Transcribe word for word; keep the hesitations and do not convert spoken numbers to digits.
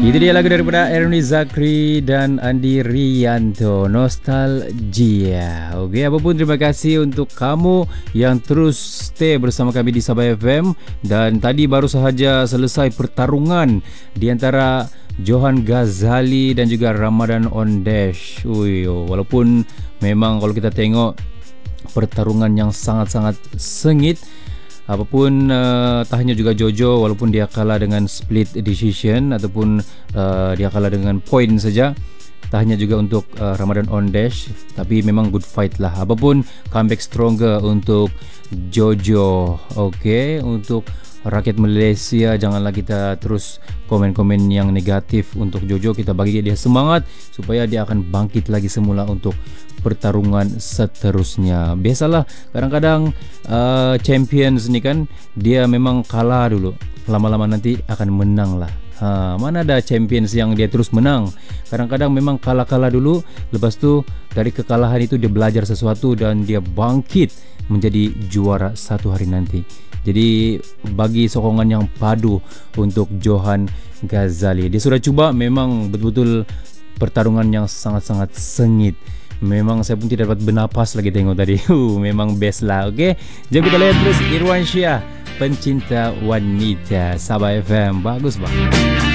Itu dia lagu daripada Ernie Zakri dan Andi Rianto, Nostalgia. Okey, apapun terima kasih untuk kamu yang terus stay bersama kami di Sabah F M. Dan tadi baru sahaja selesai pertarungan di antara Johan Ghazali dan juga Ramadan Ondesh. Ui, oh, walaupun memang kalau kita tengok pertarungan yang sangat-sangat sengit, apapun uh, tak hanya juga Jojo, walaupun dia kalah dengan split decision ataupun uh, dia kalah dengan point saja, tak hanya juga untuk uh, Ramadan Ondesh, tapi memang good fight lah. Apapun comeback stronger untuk Jojo. Okey, untuk rakyat Malaysia, janganlah kita terus komen-komen yang negatif untuk Jojo. Kita bagi dia semangat supaya dia akan bangkit lagi semula untuk pertarungan seterusnya. Biasalah kadang-kadang uh, champions ni kan, dia memang kalah dulu, lama-lama nanti akan menang lah. Ha, mana ada champions yang dia terus menang. Kadang-kadang memang kalah-kalah dulu, lepas tu dari kekalahan itu dia belajar sesuatu dan dia bangkit menjadi juara satu hari nanti. Jadi bagi sokongan yang padu untuk Johan Ghazali. Dia sudah cuba, memang betul-betul pertarungan yang sangat-sangat sengit. Memang saya pun tidak dapat bernapas lagi tengok tadi. Uh, memang best lah. Okey, jom kita lihat terus Irwan Syah, Pencinta Wanita, Sabah F M. Bagus bang.